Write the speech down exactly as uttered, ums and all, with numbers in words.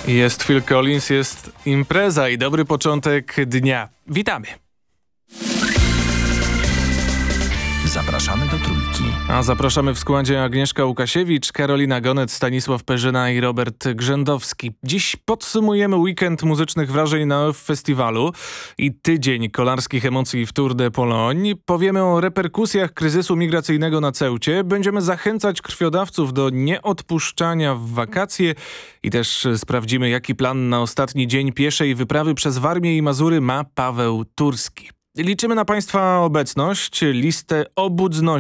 Jest Phil Collins, jest impreza i dobry początek dnia. Witamy. Zapraszamy do Trójki. A zapraszamy w składzie Agnieszka Łukasiewicz, Karolina Gonet, Stanisław Perzyna i Robert Grzędowski. Dziś podsumujemy weekend muzycznych wrażeń na festiwalu i tydzień kolarskich emocji w Tour de Pologne. Powiemy o reperkusjach kryzysu migracyjnego na Ceucie. Będziemy zachęcać krwiodawców do nieodpuszczania w wakacje i też sprawdzimy, jaki plan na ostatni dzień pieszej wyprawy przez Warmię i Mazury ma Paweł Turski. Liczymy na Państwa obecność. Listę obudności